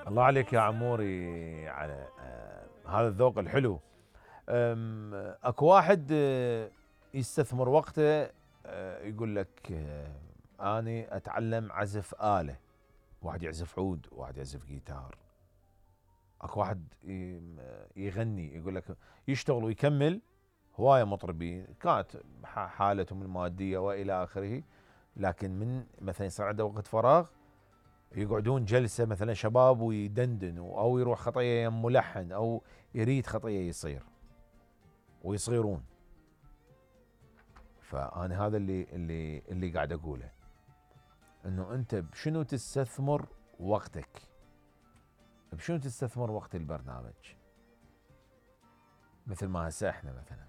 الله عليك يا عموري على هذا الذوق الحلو. اكو واحد يستثمر وقته، يقول لك اني اتعلم عزف آلة. واحد يعزف عود، واحد يعزف جيتار. اكو واحد يغني، يقول لك يشتغل ويكمل. هواية مطربين كانت حالتهم المادية والى اخره، لكن من مثلا يصير عنده وقت فراغ يقعدون جلسة مثلا شباب ويدندنوا، او يروح خطية يم ملحن، او يريد خطية يصير ويصغرون. فانا هذا اللي قاعد اقوله، انه انت بشنو تستثمر وقتك، بشنو تستثمر وقت البرنامج. مثل ما هسه احنا مثلا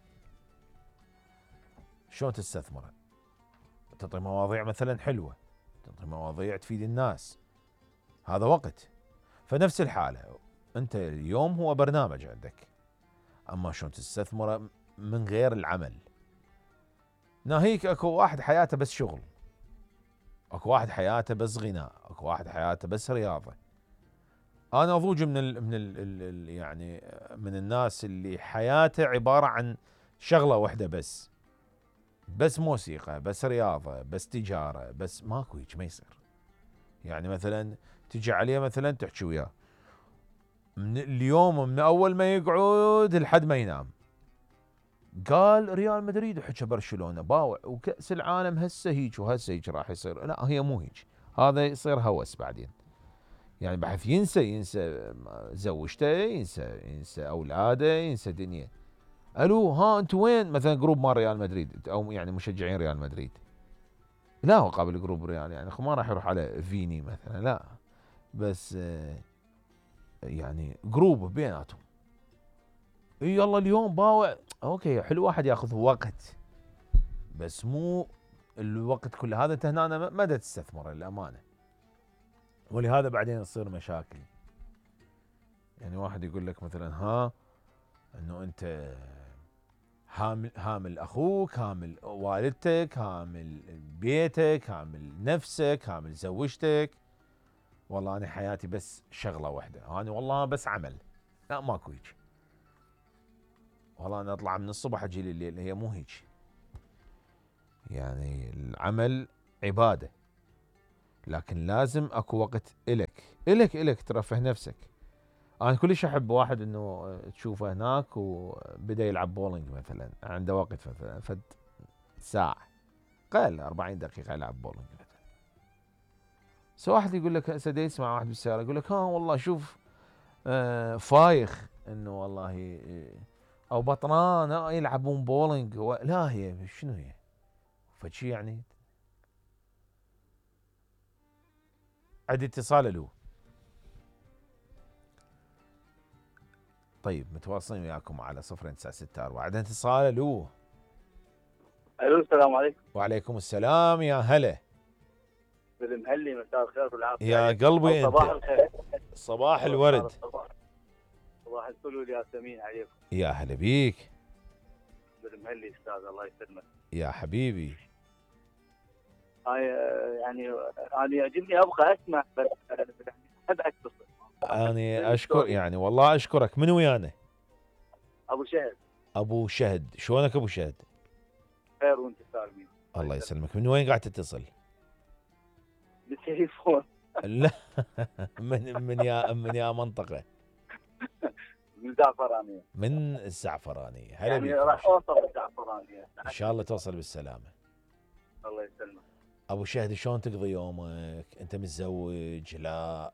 شلون تستثمره؟ تعطي مواضيع مثلا حلوة، تعطي مواضيع تفيد الناس، هذا وقت. فنفس الحالة انت اليوم هو برنامج عندك، اما شلون تستثمره من غير العمل. ناهيك اكو واحد حياته بس شغل، اكو واحد حياته بس غناء، اكو واحد حياته بس رياضة. انا اضوج من يعني من الناس اللي حياته عبارة عن شغلة واحدة بس موسيقى، بس رياضة، بس تجارة، بس ماكو هيك، ما يصير. يعني مثلا تجي عليه مثلا تحكي وياه من اليوم، من اول ما يقعد لحد ما ينام، قال ريال مدريد وحكى برشلونة باوع وكأس العالم هسه هيك وهسه هيك راح يصير. لا، هي مو هيك، هذا يصير هوس بعدين. يعني بحيث ينسى زوجته، ينسى اولاده، ينسى دنيا. الو، ها انتوا وين؟ مثلا جروب مال ريال مدريد، او يعني مشجعين ريال مدريد، لا هو قابل جروب ريال، يعني ما راح يروح على فيني مثلا، لا، بس يعني جروب بيناتهم. اي يلا اليوم باوع، اوكي حلو، واحد ياخذ وقت، بس مو الوقت كله. هذا انت هنا ما دا تستثمره للامانه، ولهذا بعدين تصير مشاكل. يعني واحد يقول لك مثلا انه انت هامل اخوك، هامل والدتك، هامل بيتك، هامل نفسك، هامل زوجتك. والله انا حياتي بس شغله واحده، انا والله بس عمل. لا، ماكو هيك. والله انا اطلع من الصبح اجي لليل، هي مو هيك. يعني العمل عباده، لكن لازم اكو وقت الك ترفه نفسك. انا كلش احب واحد انه تشوفه هناك وبدا يلعب بولينج مثلا، عنده وقت مثلا فد ساعه، قال 40 دقيقه يلعب بولينج مثلا. بس واحد يقول لك هسه يسمع واحد بالسياره يقول لك والله شوف فايخ انه والله او بطران يلعبون بولينج. لا، هي شنو هي؟ فشي يعني. عندي اتصال له. طيب متواصلين وياكم على 0964. عندنا اتصال له. الو، السلام عليكم. وعليكم السلام، يا هلا. بالمهلي، مساء الخير والعافيه يا عليكم، او قلبي صباح انت، الخير. صباح الله صار الورد. الصباح، صباح الفل والياسمين عليكم. يا هلا بيك بالمهلي استاذ، الله يسلمك. يا حبيبي. هاي يعني انا يعجبني ابغى اسمع، بس يعني احب اتصل. انا اشكر، يعني والله اشكرك. من ويانا؟ ابو شهد. ابو شهد، شلونك ابو شهد؟ خير وانت سالمين. الله يسلمك. من وين قاعد تتصل؟ بالتليفون. لا. من يا منطقة؟ من الزعفرانيه. من الزعفرانية. هلا يعني بيك ابو راح شهد، اوصل الزعفرانيه. ان شاء الله توصل بالسلامة. الله يسلمك. ابو شهد، شلون تقضي يومك؟ انت متزوج؟ لا.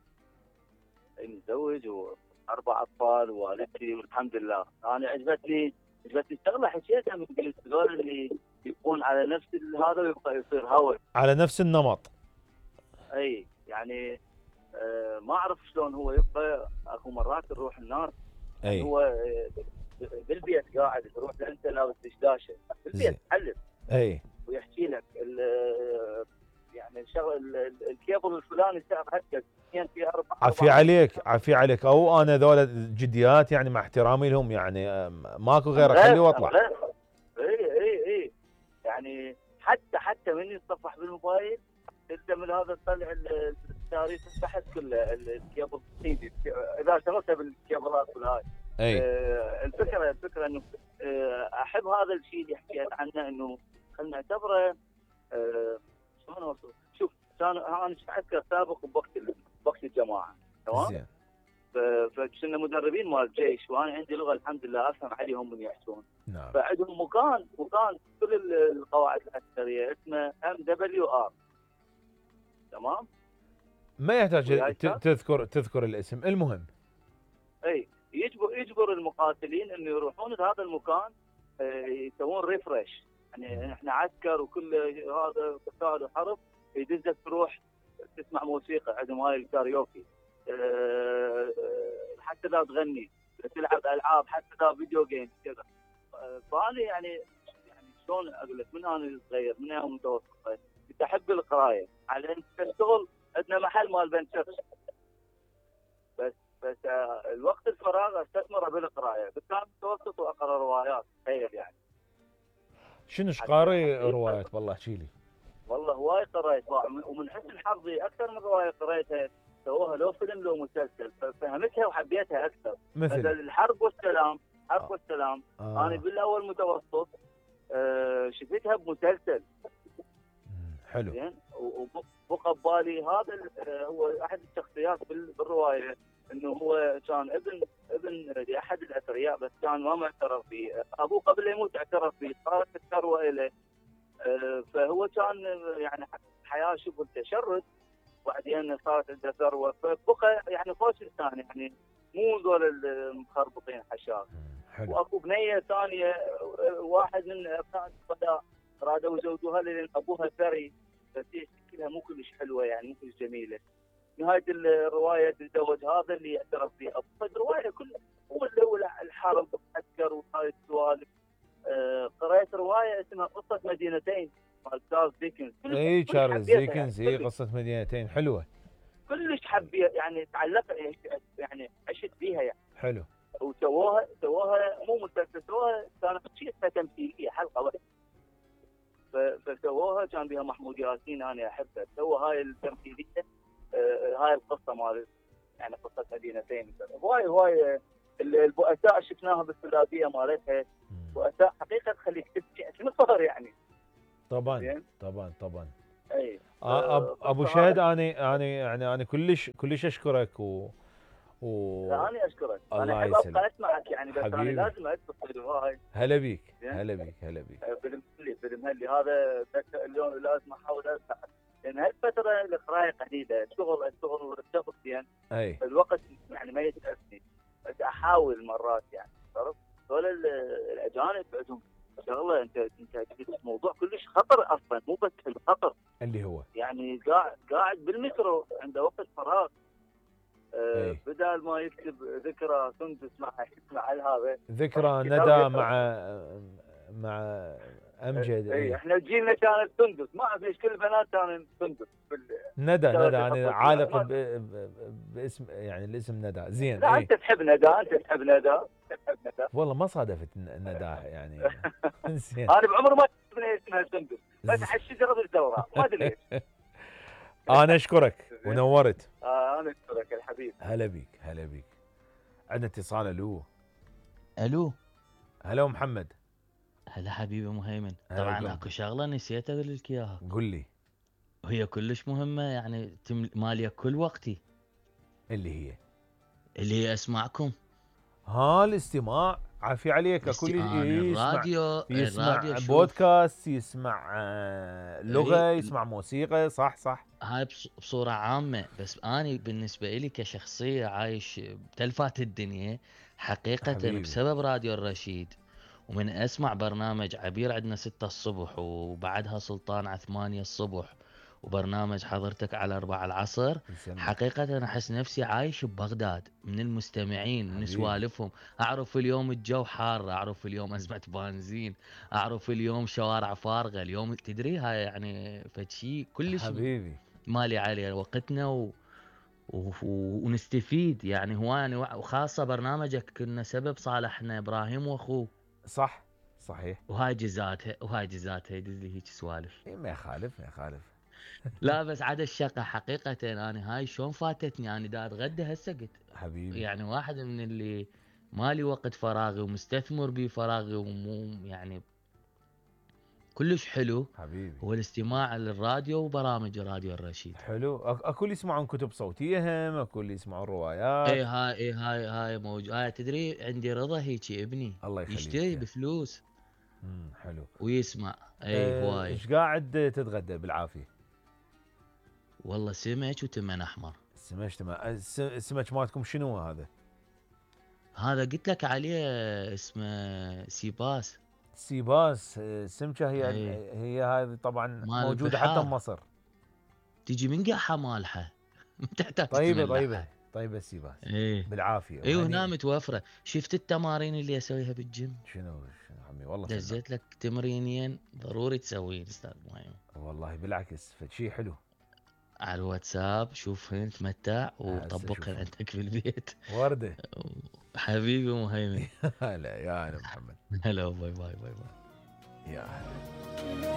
متزوج واربع اطفال ووالدتي والحمد لله. انا عجبتني الشغله حكيتها من قبل، هذول اللي يكون على نفس هذا ويبقى يصير هوس. على نفس النمط. اي يعني ما اعرف شلون هو يبقى. اكو مرات نروح الناس، يعني اي هو بالبيت قاعد، تروح انت لابس دشداشه بالبيت زين. تعلم اي ويحكي لك يعني الشغله الكيبل الفلاني سعر هكذا، اثنين في اربع عافية 400. عليك، عافية عليك. او انا ذولا جديات يعني، مع احترامي لهم، يعني ماكو غير اخليه واطلع. اي يعني حتى من يتصفح بالموبايل، انت من هذا تطلع شاري تحت كل الكيبل تي في، اذا شغلتها بالكيبلات والهاي. اي الفكره انه احب هذا الشيء اللي حكيت عنه، انه خلينا نعتبره شلون اوصف. شوف انا اذكر سابق بوقت الجماعه، تمام؟ زين. فكنا مدربين مال الجيش، وانا عندي لغه الحمد لله افهم عليهم من يحكون. نعم. فعندهم مكان كل القواعد العسكريه اسمه MWR، تمام؟ ما يحتاج تذكر الاسم، المهم. اي يجبر المقاتلين انه يروحون لهذا المكان يسوون ريفرش. يعني احنا عسكر وكل هذا قتال وحرب، يدزك تروح تسمع موسيقى، عندهم هاي الكاريوكي، حتى لا تغني، تلعب العاب، حتى لا فيديو جيم كذا. فانا يعني شلون اقول لك، من انا صغير، من انا متوسط كنت احب القرايه، على ان الشغل عندنا محل مال بنشرش، بس الوقت الفراغ استثمره بالقرايه. كنت انا متوسط واقرا روايات، تخيل يعني. شنو قاري روايات؟ والله احكي لي. والله هواي قريت، ومن حسن حظي اكثر من روايه قريتها سووها لو فيلم لو مسلسل، ففهمتها وحبيتها اكثر. مثل الحرب والسلام. انا بالاول متوسط، شفتها بمسلسل. حلو. زين. وبقى ببالي هذا هو احد الشخصيات بالروايه، انه هو كان ابن لاحد الاثرياء، بس كان ما معترف به. ابوه قبل لا يموت اعترف به، صارت الثروه له. فهو كان يعني حياه شبه تشرد، وبعدين صارت عنده ثروه، فبقى يعني خوش انسان، يعني مو ذول المخربطين حشاش. واكو بنيه ثانيه، واحد من ابناء الشهداء رادوا يزوجوها لان ابوها ثري، بس هي شكلها مو كلش حلوه، يعني مو كلش جميله. نهايه الروايه تتزوج هذا اللي يعترف به ابوها. الروايه كلها هو الحرب والعسكر وهاي السوالف. قرأت روايه اسمها قصه مدينتين مال تشارلز ديكنز. اي تشارلز ديكنز، اي قصه مدينتين حلوه. كلش حبيت، يعني تعلقت، يعني عشت بيها يعني. حلو. وسووها مو مسلسل، سووها كانت شيء تمثيليه، حلقه واحده. فسووها كان بها محمود ياسين، انا احبه. سووا هاي التمثيليه، هاي القصه مال يعني قصه مدينتين. هواي البؤساء شفناها بالثلاثيه مالتها، بؤساء حقيقه تخليك تبكي صار يعني. طبعا. اي ابو شهد، انا كلش اشكرك لا انا اشكرك. انا احب ابقى اسمعك يعني، بس انا لازم اتصل هاي. هلا بيك. بالمهلي هذا اليوم لازم احاول اسمع، لان هالفتره القرايه قليله، الشغل زين. الوقت يعني ما يتأذني، بس احاول مرات يعني. عرفت؟ دول الاجانب عندهم شغله، انت جبت موضوع كلش خطر اصلا، مو بس الخطر اللي هو يعني قاعد بالمترو عنده وقت فراغ، بدال ما يكتب ذكرى سندس مع هذا ذكرى ندى مع امجد. احنا جيلنا كانت سندس، ما اعرف ليش كل البنات كانوا سندس. ندى انا عالق باسم، يعني الاسم ندى. زين. لا انت تحب ندى. والله ما صادفت ندى يعني. زين. انا بعمري ما شفت اسمها سندس، بس على الشجره بالدوره، ما ادري ليش. انا اشكرك ونورت. انا اشكرك يا الحبيب. هلا بيك. عندنا اتصال. الو. هلا محمد. هلا حبيبي مهيمن. طبعا اكو شغله نسيت اقول لك اياها. قل لي. وهي كلش مهمه، يعني ماليه كل وقتي. اللي هي اسمعكم. الاستماع. عافية عليك. كل يسمع بودكاست، يسمع لغة، يسمع موسيقى. صح. هاي بصورة عامة، بس أنا بالنسبة لي كشخصية عايش بتلفات الدنيا حقيقة حبيبي. بسبب راديو الرشيد، ومن أسمع برنامج عبير عندنا 6 الصبح، وبعدها سلطان على 8 الصبح، وبرنامج حضرتك على 4 العصر. حقيقة أنا أحس نفسي عايش ببغداد، من المستمعين، من سوالفهم. أعرف اليوم الجو حار، أعرف اليوم أزمة بنزين، أعرف اليوم شوارع فارغة، اليوم تدري هاي يعني فشي كلش حبيبي مالي عليه وقتنا ونستفيد يعني هواي. وخاصة برنامجك كنا سبب صالحنا إبراهيم وأخوه. صحيح. وهاي جزاتها يدز لي هيك سوالف. ما يخالف. لا بس عاد الشقة حقيقة أنا هاي شلون فاتتني، أنا دا أتغدى هسه قلت حبيبي يعني واحد من اللي مالي وقت فراغي ومستثمر بفراغي ومو يعني كلش حلو حبيبي هو الاستماع للراديو وبرامج راديو الرشيد. حلو. اكو اللي يسمعون كتب صوتيه هم، اكو اللي يسمعون اي روايات. هاي موجود. هاي تدري عندي رضا هيجي ابني الله يشتري يخليك. بفلوس حلو. ويسمع. اي هواي. ايش قاعد تتغدى بالعافيه؟ والله سمك وتمن احمر. السمك تمام. السمك مالتكم شنو هذا؟ هذا قلت لك عليه اسمه سيباس. سيباس. السمكه هي اي هي هذه طبعا مال موجوده حتى البحار، بمصر. تجي من قاحة مالحه ما تحتاج طيبه تملحها. طيبه السيباس. ايه بالعافيه اي وهنا وهني. متوفره. شفت التمارين اللي اسويها بالجيم؟ شنو عمي والله فنان. دزيت لك تمرينين ضروري تسويه استاذ مايو والله بالعكس فشي حلو. على الواتساب. شوفهن تمتع هسه وطبقهن شوفهم. عندك في البيت. ورده. حبيبي مهيمن. هلا يا انا محمد. هلا باي باي باي باي. يا هلا.